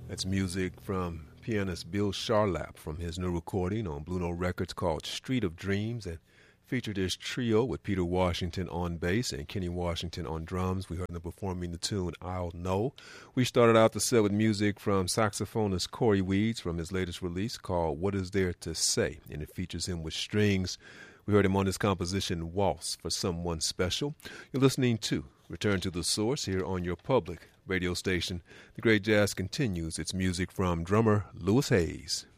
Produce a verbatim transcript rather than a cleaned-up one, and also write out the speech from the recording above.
That's music from pianist Bill Charlap from his new recording on Blue Note Records called Street of Dreams, and featured his trio with Peter Washington on bass and Kenny Washington on drums. We heard them performing the tune I'll Know. We started out the set with music from saxophonist Corey Weeds from his latest release called What Is There to Say, and it features him with strings. We heard him on his composition Waltz for Someone Special. You're listening to Return to the Source here on your public radio station. The great jazz continues. It's music from drummer Louis Hayes.